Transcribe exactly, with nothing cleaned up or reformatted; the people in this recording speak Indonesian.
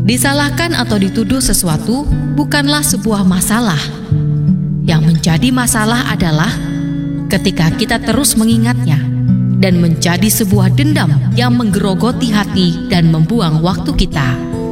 Disalahkan atau dituduh sesuatu bukanlah sebuah masalah. Yang menjadi masalah adalah ketika kita terus mengingatnya dan menjadi sebuah dendam yang menggerogoti hati dan membuang waktu kita.